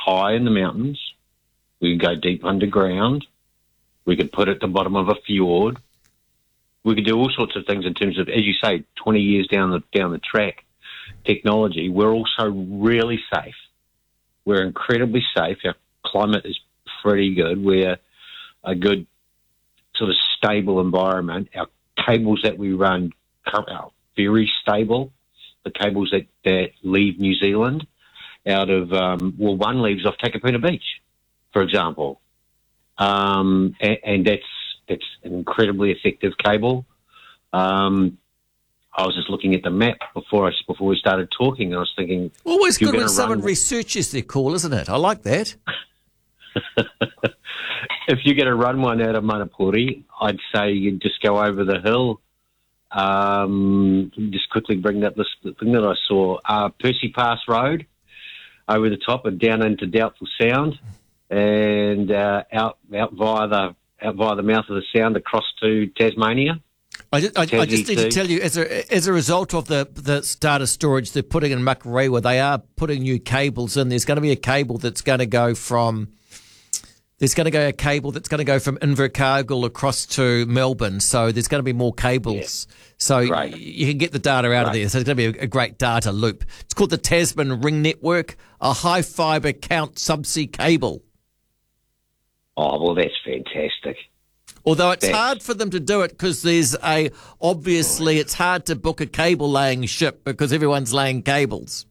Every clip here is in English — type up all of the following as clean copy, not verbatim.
high in the mountains. We could go deep underground. We could put it at the bottom of a fjord. We could do all sorts of things in terms of, as you say, 20 years down the track, technology. We're also really safe. We're incredibly safe. Our climate is pretty good. We're a good sort of stable environment. Our cables that we run are very stable. The cables that leave New Zealand out of, one leaves off Takapuna Beach, for example. And that's an incredibly effective cable. I was just looking at the map before we started talking, and I was thinking... Always good when someone researches their call, isn't it? I like that. If you're going to run one out of Manapuri, I'd say you'd just go over the hill. Just quickly bring up the thing that I saw. Percy Pass Road, over the top and down into Doubtful Sound, and out via the mouth of the Sound across to Tasmania. I just need to tell you, as a result of the data storage they're putting in Makarewa, they are putting new cables in. There's going to be a cable that's going to go from Invercargill across to Melbourne. So there's going to be more cables. Yeah. So you can get the data out of there. So it's going to be a great data loop. It's called the Tasman Ring Network, a high fibre count subsea cable. Oh, well, that's fantastic. Although it's hard for them to do it because obviously it's hard to book a cable laying ship because everyone's laying cables.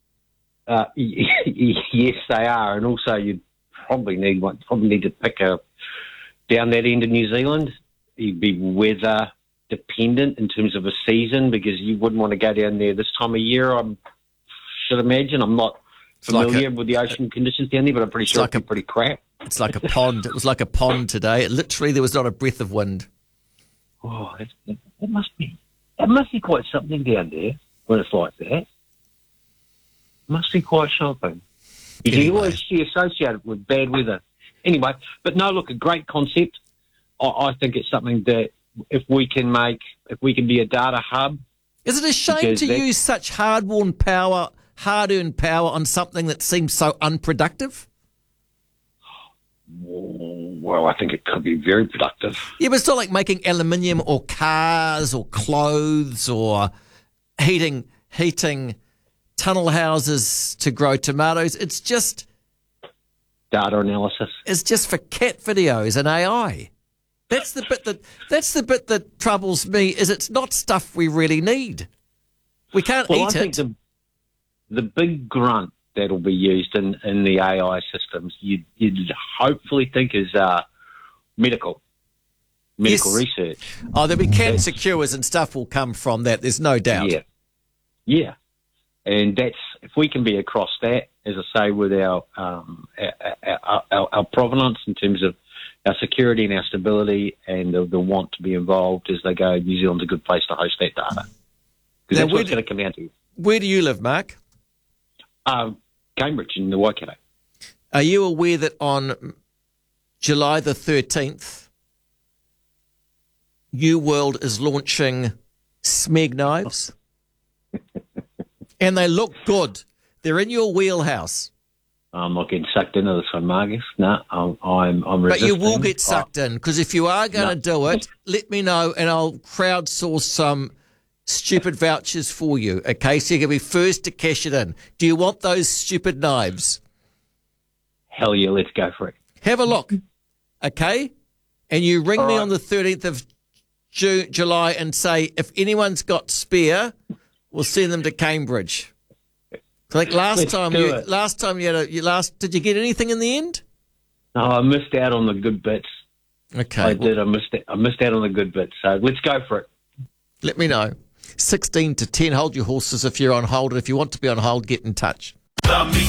Yes, they are. And also you'd probably need to pick down that end of New Zealand. You'd be weather dependent in terms of a season because you wouldn't want to go down there this time of year, I should imagine. I'm not familiar with the ocean conditions down there, but I'm pretty sure it'd be pretty crap. It's like a pond. It was like a pond today. Literally, there was not a breath of wind. Oh, it must be quite something down there when it's like that. It must be quite something. You can always see associated with bad weather. Anyway, but no, look, a great concept. I think it's something that if we can be a data hub. Is it a shame to use such hard-earned power on something that seems so unproductive? Well, I think it could be very productive. Yeah, but it's not like making aluminium or cars or clothes or heating tunnel houses to grow tomatoes. It's just data analysis. It's just for cat videos and AI. That's the bit that troubles me. Is it's not stuff we really need. We can't eat it. I think the big grunt that'll be used in the AI systems, you'd hopefully think is medical research. Oh, there'll be cancer cures and stuff will come from that. There's no doubt. Yeah. And that's, if we can be across that, as I say, with our provenance in terms of our security and our stability and the want to be involved as they go, New Zealand's a good place to host that data. Because that's what it's going to come down to. Where do you live, Mark? Cambridge in the Waikato. Are you aware that on July the 13th, New World is launching Smeg knives? And they look good. They're in your wheelhouse. I'm not getting sucked into this one, Marcus. No, I'm resisting. But you will get sucked in, because if you are going to do it, let me know and I'll crowdsource some stupid vouchers for you, okay? So you're going to be first to cash it in. Do you want those stupid knives? Hell yeah, let's go for it. Have a look, okay? And you ring me on the 13th of July and say, if anyone's got spare, we'll send them to Cambridge. Like did you get anything in the end? No, I missed out on the good bits. Okay. I did. I missed out on the good bits. So let's go for it. Let me know. 16 to 10. Hold your horses if you're on hold. And if you want to be on hold, get in touch. The